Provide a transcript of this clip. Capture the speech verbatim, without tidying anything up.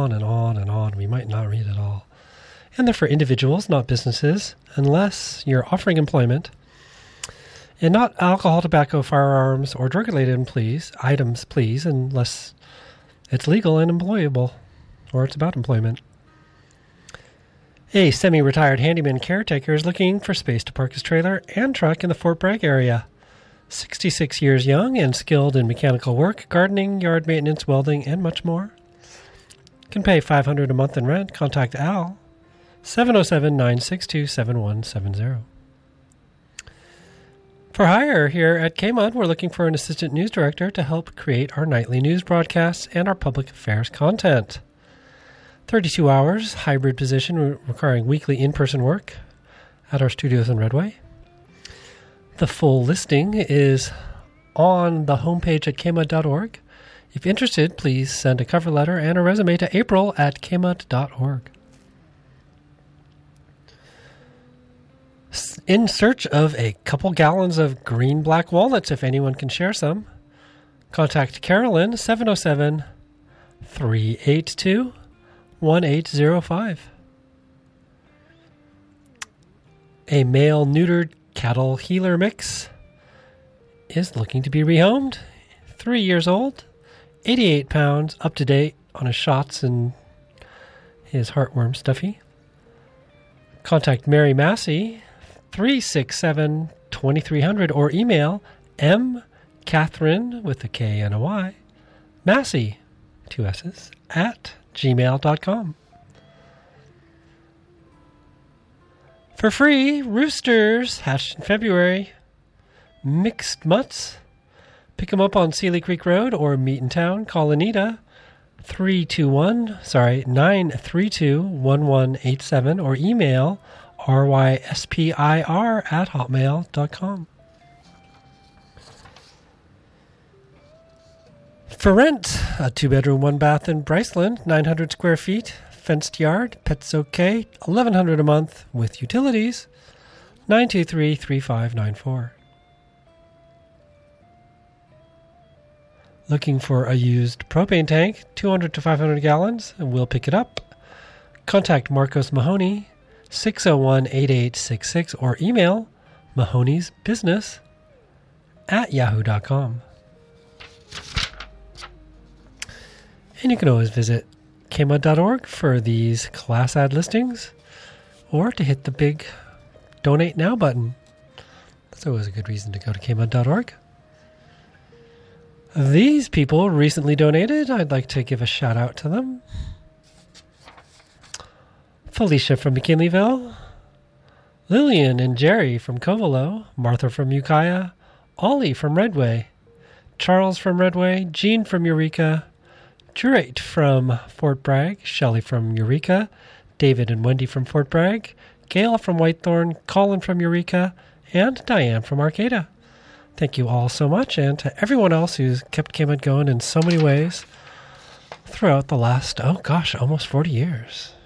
on and on and on. We might not read it all. And they're for individuals, not businesses, unless you're offering employment. And not alcohol, tobacco, firearms, or drug-related please, items, please, unless it's legal and employable, or it's about employment. A semi-retired handyman caretaker is looking for space to park his trailer and truck in the Fort Bragg area. sixty-six years young and skilled in mechanical work, gardening, yard maintenance, welding, and much more. Can pay five hundred dollars a month in rent. Contact Al, seven oh seven, nine six two, seven one seven zero. For hire here at K M U D, we're looking for an assistant news director to help create our nightly news broadcasts and our public affairs content. thirty-two hours, hybrid position requiring weekly in-person work at our studios in Redway. The full listing is on the homepage at k m u d dot org. If interested, please send a cover letter and a resume to april at k m u d dot org. In search of a couple gallons of green black walnuts, if anyone can share some, contact Carolyn, seven oh seven, three eight two, one eight zero five. A male neutered cattle healer mix is looking to be rehomed. Three years old, eighty-eight pounds, up to date on his shots and his heartworm stuffy. Contact Mary Massey, three six seven, two three zero zero, or email M Catherine with a K and a Y, Massey, two S's, at gmail dot com. For free, roosters hatched in February. Mixed mutts. Pick them up on Sealy Creek Road or meet in town. Call Anita three two one, sorry, nine three two, one one eight seven or email ryspir at hotmail dot com. For rent, a two-bedroom, one-bath in Bryceland, nine hundred square feet, fenced yard, pets okay, eleven hundred dollars a month with utilities, nine two three, three five nine four. Looking for a used propane tank, two hundred to five hundred gallons, and we'll pick it up. Contact Marcos Mahoney, six oh one, eight eight six six, or email mahoney'sbusiness at yahoo dot com. And you can always visit k m u d dot org for these class ad listings or to hit the big Donate Now button. That's always a good reason to go to k m u d dot org. These people recently donated. I'd like to give a shout out to them. Felicia from McKinleyville, Lillian and Jerry from Covelo, Martha from Ukiah, Ollie from Redway, Charles from Redway, Jean from Eureka, Jurate from Fort Bragg, Shelley from Eureka, David and Wendy from Fort Bragg, Gail from Whitethorn, Colin from Eureka, and Diane from Arcata. Thank you all so much, and to everyone else who's kept K M U D going in so many ways throughout the last, oh gosh, almost forty years.